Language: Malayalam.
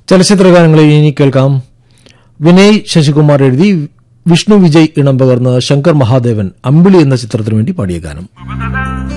ചലച്ചിത്രഗാനങ്ങളിൽ ഇനി കേൾക്കാം. വിനയ് ശശികുമാർ എഴുതി വിഷ്ണു വിജയ് ഇണം പകർന്ന് ശങ്കർ മഹാദേവൻ അമ്പിളി എന്ന ചിത്രത്തിനു വേണ്ടി പാടിയ ഗാനം.